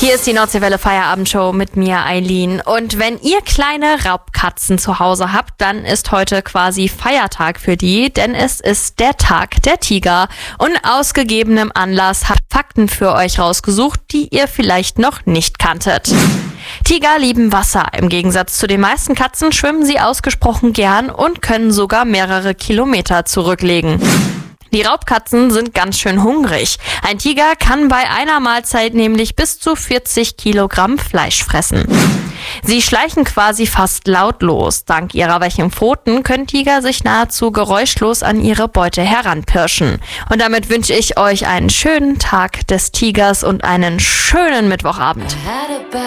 Hier ist die Nordseewelle Feierabendshow mit mir, Eileen. Und wenn ihr kleine Raubkatzen zu Hause habt, dann ist heute quasi Feiertag für die, denn es ist der Tag der Tiger. Und aus gegebenem Anlass habe ich Fakten für euch rausgesucht, die ihr vielleicht noch nicht kanntet. Tiger lieben Wasser. Im Gegensatz zu den meisten Katzen schwimmen sie ausgesprochen gern und können sogar mehrere Kilometer zurücklegen. Die Raubkatzen sind ganz schön hungrig. Ein Tiger kann bei einer Mahlzeit nämlich bis zu 40 Kilogramm Fleisch fressen. Sie schleichen quasi fast lautlos. Dank ihrer weichen Pfoten können Tiger sich nahezu geräuschlos an ihre Beute heranpirschen. Und damit wünsche ich euch einen schönen Tag des Tigers und einen schönen Mittwochabend.